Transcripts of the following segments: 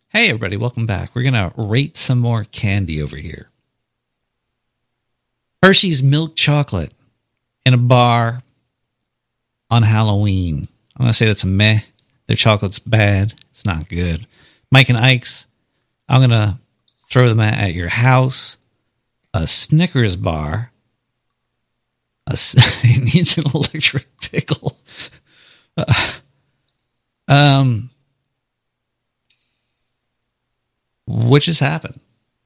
Hey, everybody, welcome back. We're going to rate some more candy over here. Hershey's milk chocolate in a bar on Halloween. I'm going to say that's a meh. Their chocolate's bad. It's not good. Mike and Ike's, I'm going to throw them at your house. A Snickers bar. It needs an electric pickle. What just happened?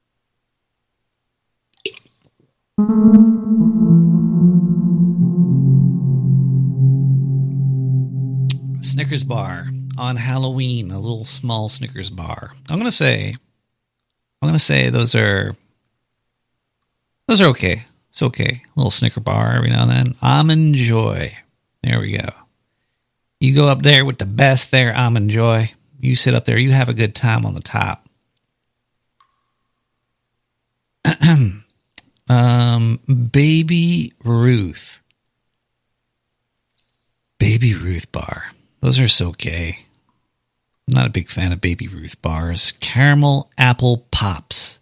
Snickers bar on Halloween, a little small Snickers bar. I'm gonna say those are okay. It's okay. A little Snicker bar every now and then. Almond Joy. There we go. You go up there with the best there, Almond Joy. You sit up there. You have a good time on the top. Baby Ruth. Baby Ruth bar. Those are so gay. I'm not a big fan of Baby Ruth bars. Caramel apple pops.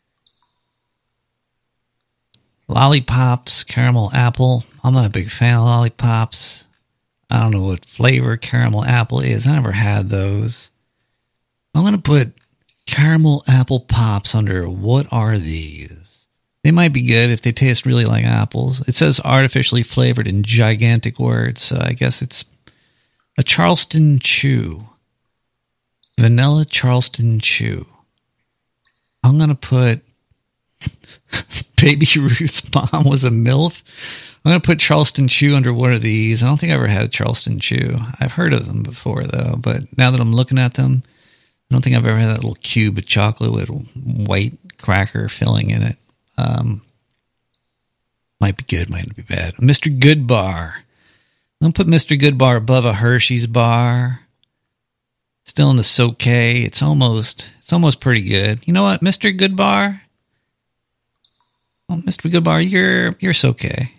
Lollipops, caramel apple. I'm not a big fan of lollipops. I don't know what flavor caramel apple is. I never had those. I'm going to put caramel apple pops under what are these? They might be good if they taste really like apples. It says artificially flavored in gigantic words, so I guess it's a Charleston Chew. Vanilla Charleston Chew. I'm going to put Baby Ruth's mom was a MILF. I'm going to put Charleston Chew under one of these. I don't think I ever had a Charleston Chew. I've heard of them before, though, but now that I'm looking at them, I don't think I've ever had that little cube of chocolate with white cracker filling in it. Might be good, might be bad. Mr. Good Bar. I'm going to put Mr. Good Bar above a Hershey's bar. Still in the so-okay. It's almost pretty good. You know what, Mr. Good Bar? Oh, Mr. Good Bar, you're so-okay.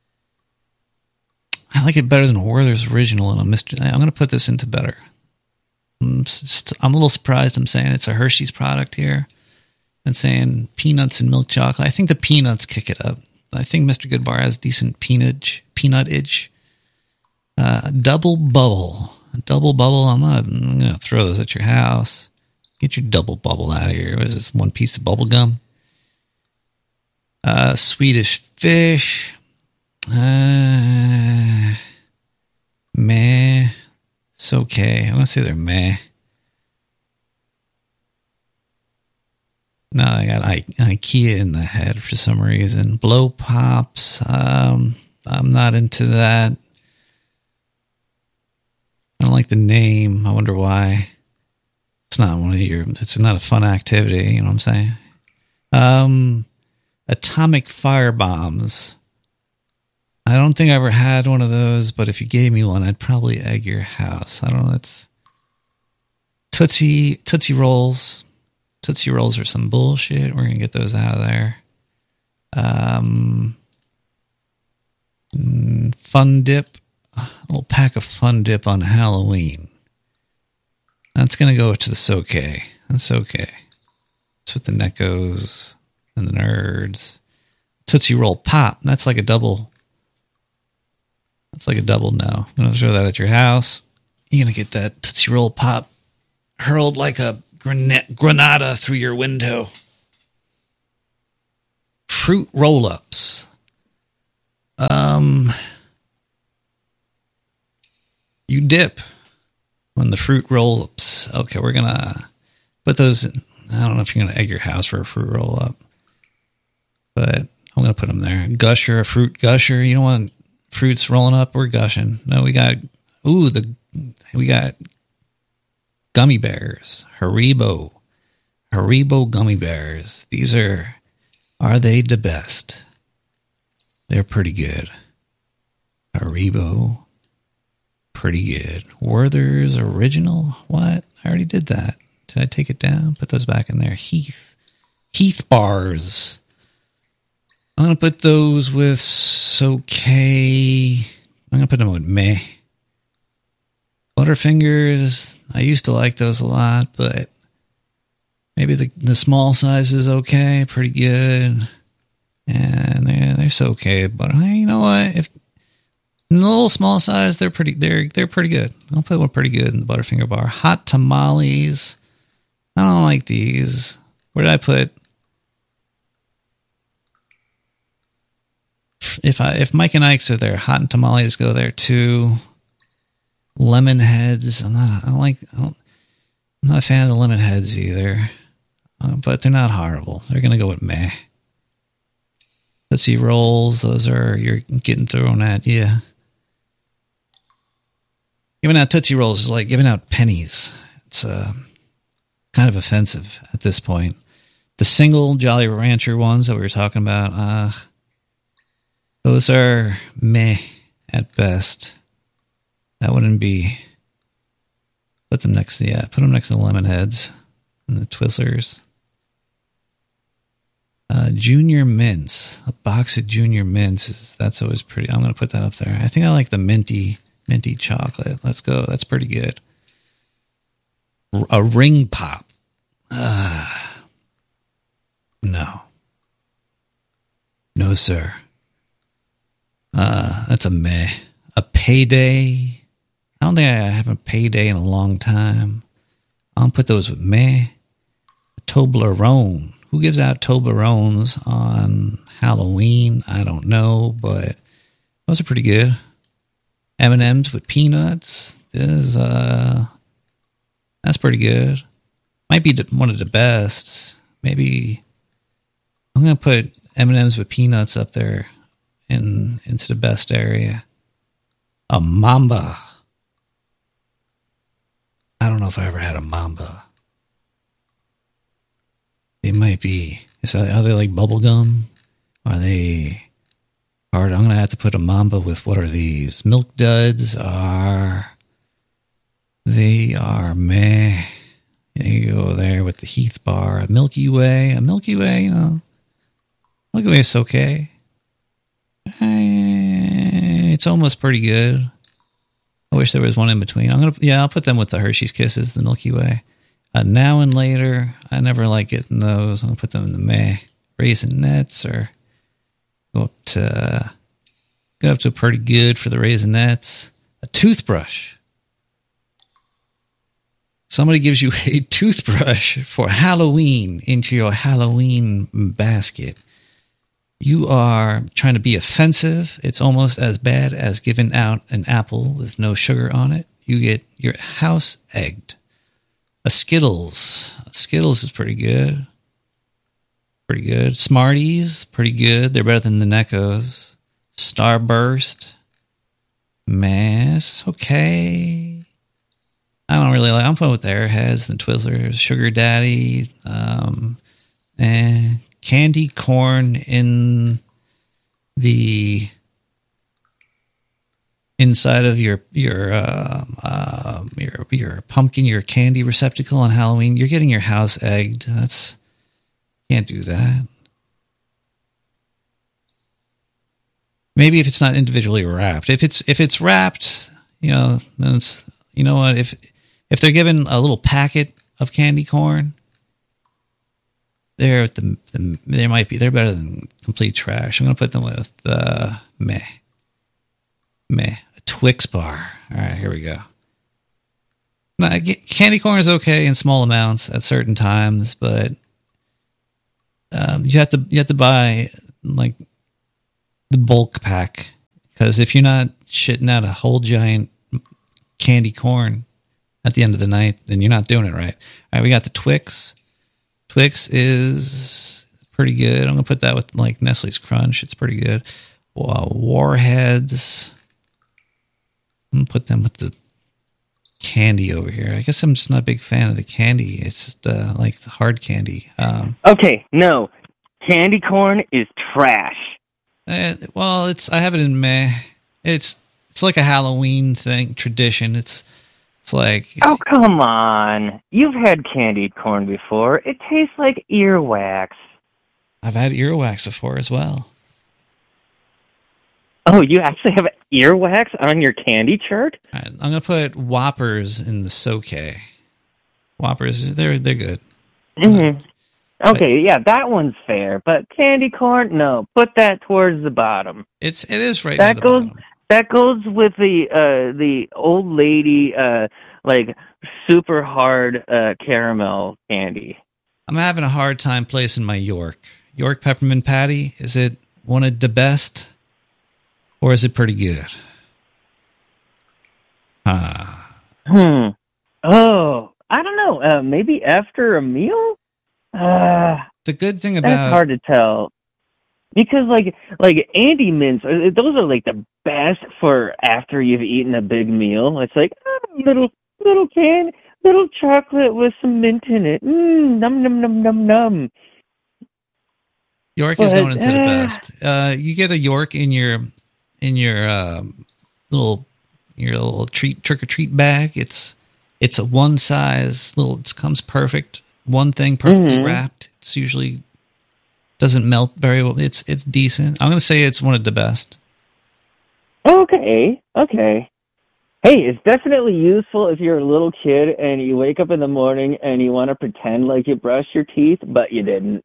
I like it better than Werther's Original, and I'm going to put this into better. I'm a little surprised I'm saying it's a Hershey's product here and saying peanuts and milk chocolate. I think the peanuts kick it up. I think Mr. Goodbar has decent peanut-age. Double bubble. Double bubble. I'm going to throw those at your house. Get your double bubble out of here. What is this, one piece of bubble gum? Swedish Fish. Meh. It's okay. I'm going to say they're meh. No, I got IKEA in the head for some reason. Blow Pops. I'm not into that. I don't like the name. I wonder why. It's not it's not a fun activity, you know what I'm saying? Atomic Fire Bombs. I don't think I ever had one of those, but if you gave me one, I'd probably egg your house. I don't know. It's Tootsie Rolls. Tootsie Rolls are some bullshit. We're going to get those out of there. Fun Dip. A little pack of Fun Dip on Halloween. That's going to go to the so-okay. That's okay. That's what the Neckos and the Nerds. Tootsie Roll Pop. That's like a double. That's like a double no. I'm going to throw that at your house. You're going to get that Tootsie Roll Pop hurled like a granada through your window. Fruit roll-ups. You dip when the fruit roll-ups. Okay, we're going to put those in. I don't know if you're going to egg your house for a fruit roll-up, but I'm going to put them there. Gusher, a fruit gusher. You don't want fruits rolling up or gushing. No, we got gummy bears. Haribo gummy bears. These are they the best? They're pretty good. Haribo, pretty good. Werther's Original? What? I already did that. Did I take it down? Put those back in there. Heath bars. I'm going to put those with okay. I'm going to put them with meh. Butterfingers, I used to like those a lot, but Maybe the small size is okay, pretty good. And they're so okay. But you know what? If in the little small size, they're pretty good. I'll put one pretty good in the Butterfinger bar. Hot tamales. I don't like these. Where did I put? If Mike and Ike's are there, hot and tamales go there too. Lemon heads. I'm not a fan of the lemon heads either. But they're not horrible. They're gonna go with meh. Tootsie Rolls. Those are you're getting thrown at you. Giving out Tootsie Rolls is like giving out pennies. It's kind of offensive at this point. The single Jolly Rancher ones that we were talking about, those are meh at best. That wouldn't be. Put them next to the Lemon Heads and the Twizzlers. Junior Mints, a box of Junior Mints that's always pretty. I'm going to put that up there. I think I like the minty chocolate. Let's go. That's pretty good. A ring pop. No, sir. That's a meh. A Payday. I don't think I have a Payday in a long time. I'll put those with meh. A Toblerone. Who gives out Toblerones on Halloween? I don't know, but those are pretty good. M&M's with peanuts. That's pretty good. Might be one of the best. Maybe I'm gonna put M&M's with peanuts up there into the best area. A Mamba. I don't know if I ever had a Mamba. They might be. Are they like bubblegum? Are they hard? I'm going to have to put a Mamba with what are these? Milk Duds they are meh. You go there with the Heath bar. A Milky Way, Milky Way is okay. It's almost pretty good. I wish there was one in between. I'll put them with the Hershey's Kisses, the Milky Way. Now and Later, I never like getting those. I'm going to put them in the meh. Raisinets or go up to pretty good for the Raisinets. A toothbrush. Somebody gives you a toothbrush for Halloween into your Halloween basket. You are trying to be offensive. It's almost as bad as giving out an apple with no sugar on it. You get your house egged. A Skittles. Skittles is pretty good. Pretty good. Smarties, pretty good. They're better than the Neckos. Starburst. Mass, okay. I don't really like. I'm putting with the Airheads, the Twizzlers, Sugar Daddy, and candy corn in the inside of your pumpkin, your candy receptacle on Halloween. You're getting your house egged. Can't do that. Maybe if it's not individually wrapped. If it's wrapped, then it's, you know what, if they're given a little packet of candy corn, they're better than complete trash. I'm gonna put them with meh. A Twix bar. All right, here we go. Now, candy corn is okay in small amounts at certain times, but you have to buy like the bulk pack, because if you're not shitting out a whole giant candy corn at the end of the night, then you're not doing it right. All right, we got the Twix. Twix is pretty good. I'm gonna put that with like Nestle's Crunch. It's pretty good. Warheads. I'm gonna put them with the candy over here. I guess I'm just not a big fan of the candy. It's just like the hard candy. Okay, no. Candy corn is trash. Well, I have it in meh. It's like a Halloween thing, tradition. It's like... Oh, come on. You've had candied corn before. It tastes like earwax. I've had earwax before as well. Oh, you actually have earwax on your candy chart? Right, I'm going to put Whoppers in the Soke. Whoppers, they're good. Hmm. Okay, yeah, that one's fair. But candy corn, no. Put that towards the bottom. It is right near That the goes bottom. that goes with the old lady like super hard caramel candy. I'm having a hard time placing my York peppermint patty. Is it one of the best, or is it pretty good? Hmm. Oh, I don't know. Maybe after a meal? The good thing That's about hard to tell. Because like Andy Mints, those are like the best for after you've eaten a big meal. It's like little little chocolate with some mint in it. Num num num num num. York is But going into the best. You get a York in your little trick or treat bag. It's a one size little. It comes perfect. One thing perfectly wrapped. It's usually doesn't melt very well. It's decent. I'm gonna say it's one of the best. okay. Hey, it's definitely useful if you're a little kid and you wake up in the morning and you want to pretend like you brushed your teeth, but you didn't.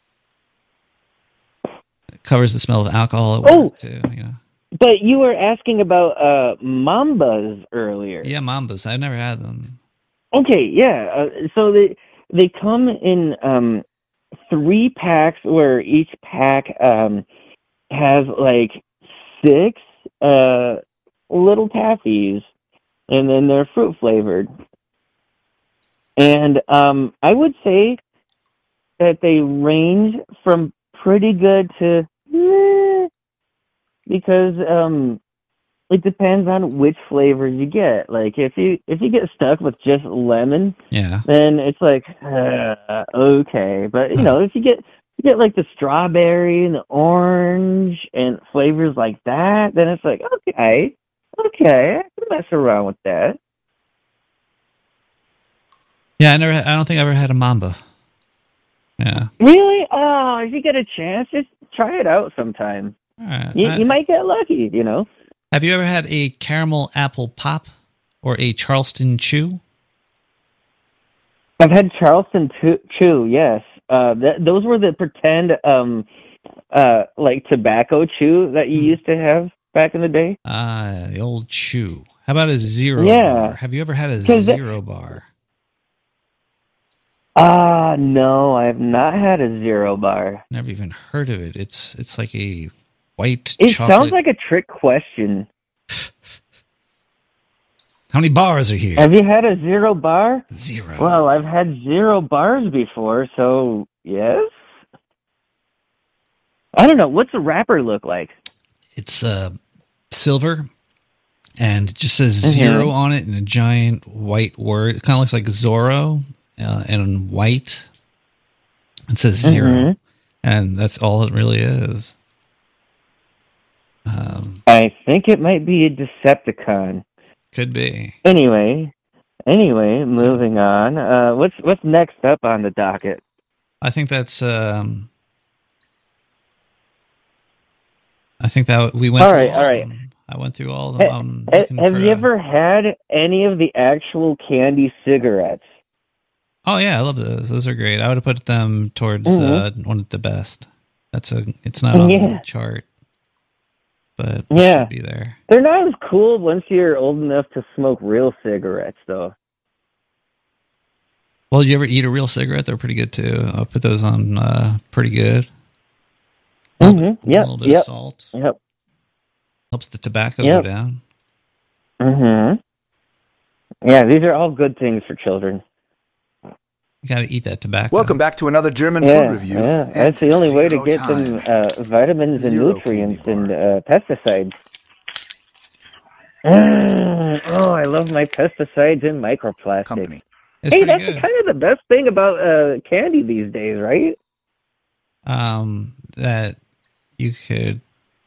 It covers the smell of alcohol at work too. Yeah. But you were asking about Mambas earlier. Yeah, Mambas. I've never had them. Okay, yeah. So they come in 3 packs, where each pack has like 6 little taffies, and then they're fruit flavored. And I would say that they range from pretty good to because it depends on which flavors you get. Like if you get stuck with just lemon, Yeah. then it's like okay. But if you get like the strawberry and the orange and flavors like that, then it's like okay, I can mess around with that. Yeah, I don't think I ever had a Mamba. Yeah. Really? Oh, if you get a chance, just try it out sometime. All right. You might get lucky, Have you ever had a caramel apple pop or a Charleston chew? I've had Charleston Chew, yes. Those were the pretend, like tobacco chew that you used to have back in the day. The old chew. How about a zero bar? Have you ever had a zero bar? No, I have not had a zero bar. Never even heard of it. It's like a white It chocolate. sounds like a trick question. How many bars are here? Have you had a zero bar? Zero. Well, I've had 0 bars before, so yes. I don't know. What's the wrapper look like? It's silver, and it just says zero on it in a giant white word. It kind of looks like Zorro, and in white. It says 0, and that's all it really is. I think it might be a Decepticon. Could be. Anyway, moving on. What's next up on the docket? I think that's. I think that we went. All right. I went through all of them. Have you ever had any of the actual candy cigarettes? Oh yeah, I love those. Those are great. I would have put them towards one of the best. It's not on the chart, but it should be there. They're not as cool once you're old enough to smoke real cigarettes, though. Well, did you ever eat a real cigarette? They're pretty good too. I'll put those on pretty good. A little bit of salt. Yep. Helps the tobacco go down. Yeah, these are all good things for children. You got to eat that tobacco. Welcome back to another German food review. Yeah, that's the only way to get some vitamins and nutrients and pesticides. Oh, I love my pesticides and microplastics. Hey, that's kind of the best thing about candy these days, right? That you could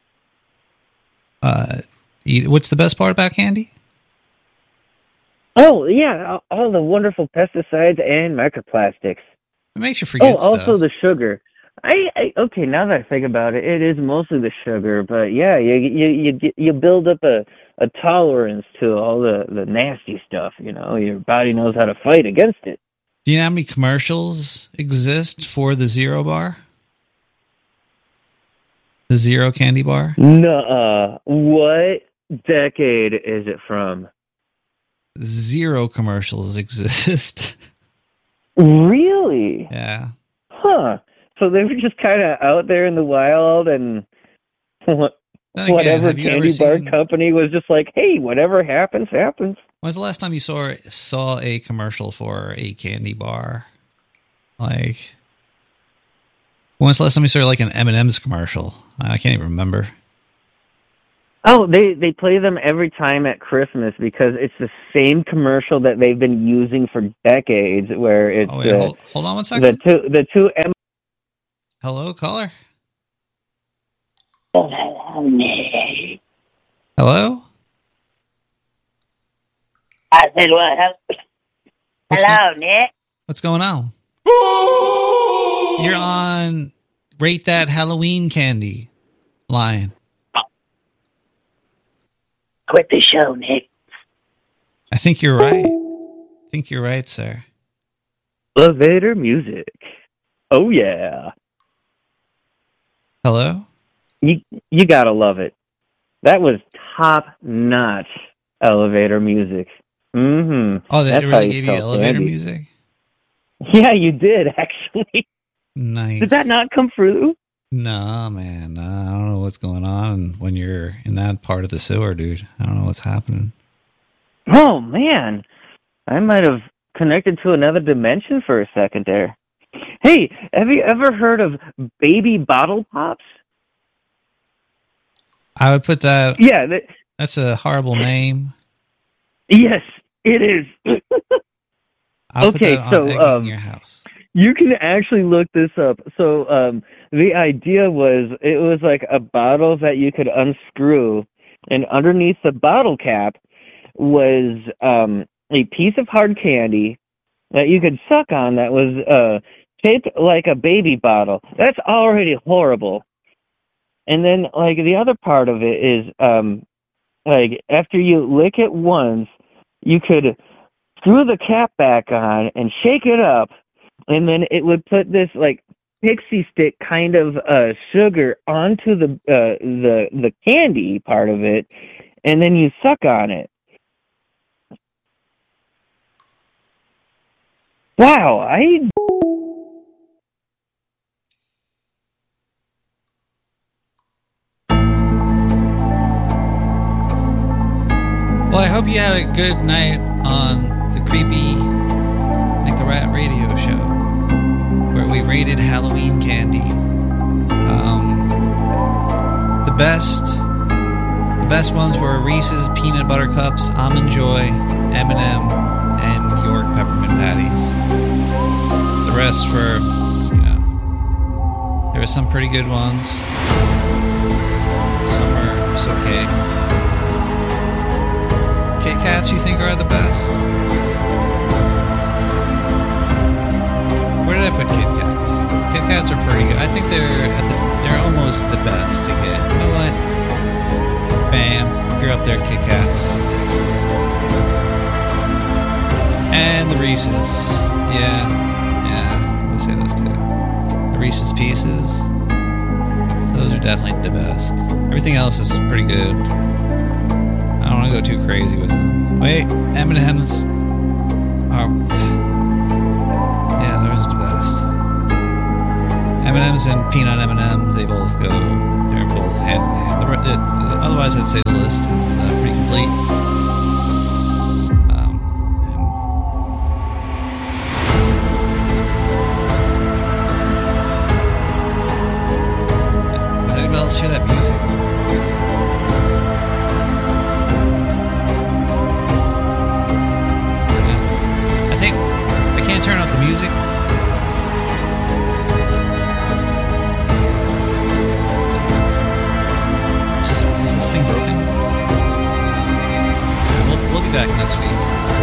eat. What's the best part about candy? Oh, yeah, all the wonderful pesticides and microplastics. It makes you forget stuff. Also the sugar. Okay, now that I think about it, it is mostly the sugar, but yeah, you build up a tolerance to all the nasty stuff, Your body knows how to fight against it. Do you know how many commercials exist for the Zero bar? The Zero candy bar? Nuh-uh. What decade is it from? 0 commercials exist. Really? Yeah. Huh. So they were just kind of out there in the wild, and whatever candy bar company was just like, hey, whatever happens, happens. When's the last time you saw a commercial for a candy bar? Like, when's the last time you saw like an M&M's commercial? I can't even remember. Oh, they play them every time at Christmas because it's the same commercial that they've been using for decades. Where it's hold on one second. The two M. Hello, caller. Hello. Hello. I said, "What? Hello, Nick. What's going on? You're on Rate That Halloween Candy line. Quit the show, Nick." I think you're right. I think you're right, sir. Elevator music. Oh yeah. Hello? You gotta love it. That was top-notch elevator music. Mm-hmm. Oh, they really gave you elevator music? Yeah, you did, actually. Nice. Did that not come through? No, man. I don't know what's going on when you're in that part of the sewer, dude. I don't know what's happening. Oh, man. I might have connected to another dimension for a second there. Hey, have you ever heard of baby bottle pops? I would put that... Yeah. That's a horrible name. Yes, it is. I'll put that on egging your house. You can actually look this up. So the idea was, it was like a bottle that you could unscrew, and underneath the bottle cap was a piece of hard candy that you could suck on that was shaped like a baby bottle. That's already horrible. And then, like, the other part of it is, like, after you lick it once, you could screw the cap back on and shake it up, and then it would put this, like, pixie stick kind of sugar onto the candy part of it, and then you suck on it. Wow, Well, I hope you had a good night on the creepy Nick the Rat radio show, where we rated Halloween candy. The best ones were Reese's Peanut Butter Cups, Almond Joy, M&M, and York Peppermint Patties. The rest were, there were some pretty good ones. Some are just okay. Kit Kats, you think, are the best? Where did I put Kit Kats? Kit Kats are pretty good. I think they're almost the best to get. You know what? Bam, you're up there, Kit Kats. And the Reese's. Yeah, I'll say those two. The Reese's Pieces. Those are definitely the best. Everything else is pretty good. I don't want to go too crazy with them. Wait, M&M's are... Yeah, those are the best. M&M's and peanut M&M's, they both go... They're both hand in hand. Otherwise, I'd say the list is pretty complete. Does anyone else hear that music? Turn off the music.